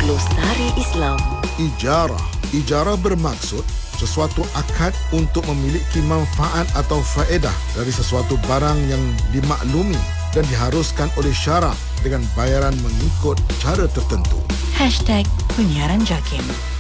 Glosari Islam. Ijarah. Ijarah bermaksud sesuatu akad untuk memiliki manfaat atau faedah dari sesuatu barang yang dimaklumi dan diharuskan oleh syarak dengan bayaran mengikut cara tertentu. #Penyiaran JAKIM.